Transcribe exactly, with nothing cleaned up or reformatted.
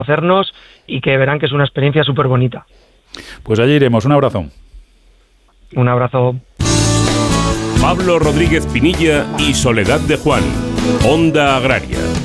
conocernos y que verán que es una experiencia súper bonita. Pues allí iremos. Un abrazo. Un abrazo. Pablo Rodríguez Pinilla y Soledad de Juan, Onda Agraria.